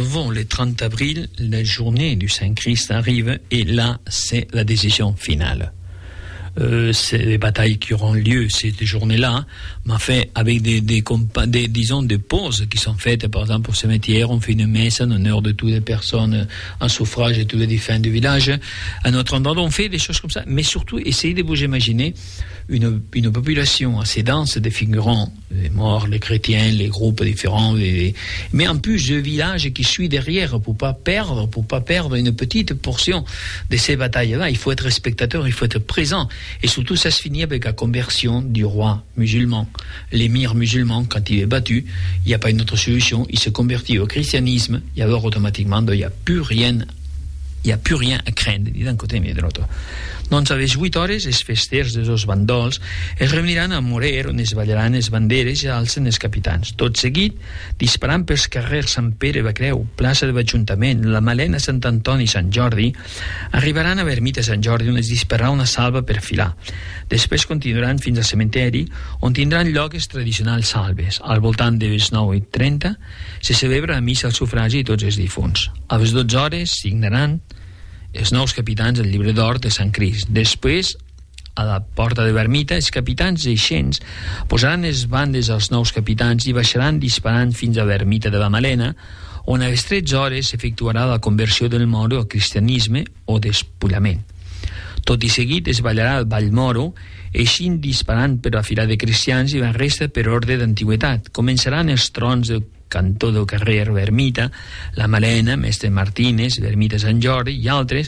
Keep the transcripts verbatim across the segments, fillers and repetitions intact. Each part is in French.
devant le trente avril, la journée du Saint-Christ arrive et là, c'est la décision finale. Euh, c'est les batailles qui auront lieu cette journée-là, mais fait avec des, des, compa- des disons des pauses qui sont faites, par exemple au cimetière, on fait une messe en honneur de toutes les personnes en suffrage et tous les défunts du village. À notre endroit, on fait des choses comme ça, mais surtout essayez de vous imaginer une, une population assez dense de figurants, les morts, les chrétiens, les groupes différents, les, mais en plus le village qui suit derrière pour pas perdre, pour pas perdre une petite portion de ces batailles-là. Il faut être spectateur, il faut être présent. Et surtout, ça se finit avec la conversion du roi musulman. L'émir musulman, quand il est battu, il n'y a pas une autre solution. Il se convertit au christianisme, et alors automatiquement, il n'y a plus rien, il n'y a plus rien à craindre, d'un côté ni de l'autre. Doncs a les vuit hores els festers de dos bandols es reuniran a Morer on es ballaran les banderes i alcen els capitans. Tot seguit, disparant pels carrers Sant Pere Bacreu, plaça de l'Ajuntament, la Malena, Sant Antoni i Sant Jordi, arribaran a Vermita Sant Jordi on es dispararà una salva per filar. Després continuaran fins al cementeri on tindran lloc els tradicionals salves. Al voltant de les nou i trenta se celebra la missa al sufragi de tots els difunts. A les dotze hores signaran els nous capitans del llibre d'or de Sant Crist. Després, a la porta de Vermita, els capitans eixents posaran les bandes als nous capitans i baixaran disparant fins a Vermita de la Malena, on a les tretze hores s'efectuarà la conversió del moro al cristianisme o despullament. Tot i seguit es ballarà el ball moro, eixint disparant per la fila de cristians i la resta per ordre d'antigüetat. Començaran els trons del cantó del carrer Vermita, la Malena, Mestre Martínez, Vermita Sant Jordi i altres,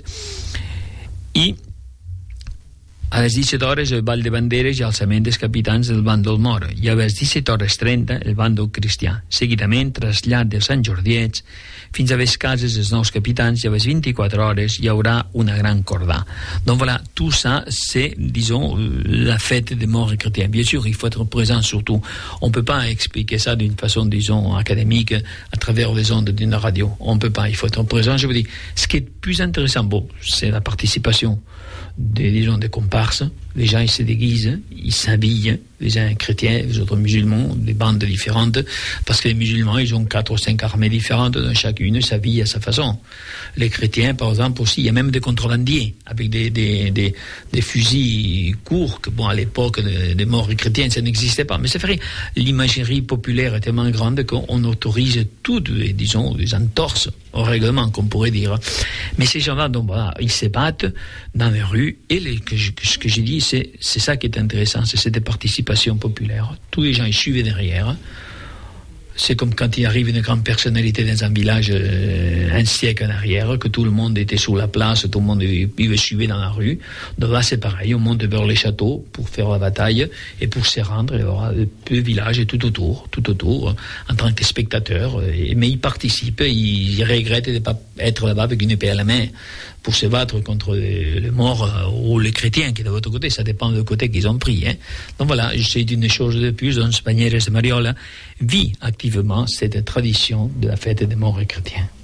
i a les disset hores el ball de banderes i alçament dels capitans del bàndol moro, i a les disset hores trenta el bàndol cristià. Seguidament, trasllat dels Sant Jordiets fins a les cases dels nous capitans, i a les vingt-quatre hores hi haurà una gran cordà. Donc voilà, tout ça, c'est, disons, la fête des morts chrétiens. Bien sûr, il faut être présent surtout. On ne peut pas expliquer ça d'une façon, disons, académique à travers les ondes d'une radio. On ne peut pas, il faut être présent. Je vous dis, ce qui est plus intéressant, bon, c'est la participation des, disons, des comparses. Les gens, ils se déguisent, ils s'habillent, les uns chrétiens, les autres musulmans, des bandes différentes, parce que les musulmans, ils ont quatre ou cinq armées différentes, dont chacune s'habille à sa façon. Les chrétiens, par exemple, aussi, il y a même des contrebandiers, avec des, des, des, des fusils courts, que bon, à l'époque des de morts chrétiens, ça n'existait pas. Mais c'est vrai, l'imagerie populaire est tellement grande qu'on autorise toutes, les, disons, les entorses au règlement, qu'on pourrait dire. Mais ces gens-là, donc voilà, ils se battent dans les rues, et les, que je, ce que j'ai dit, c'est, c'est ça qui est intéressant, c'est cette participation populaire. Tous les gens, ils suivent derrière. C'est comme quand il arrive une grande personnalité dans un village euh, un siècle en arrière, que tout le monde était sur la place, tout le monde vivait suivi dans la rue. Donc là, c'est pareil, on monte vers les châteaux pour faire la bataille et pour se rendre. Il y aura le village et tout autour, tout autour, en tant que spectateur. Mais ils participent, ils, ils regrettent de ne pas être là-bas avec une épée à la main pour se battre contre les, les morts ou les chrétiens qui est de votre côté. Ça dépend du côté qu'ils ont pris. Hein. Donc voilà, c'est une chose de plus. Don Banyeres de Mariola vit activement cette tradition de la fête des morts chrétiens.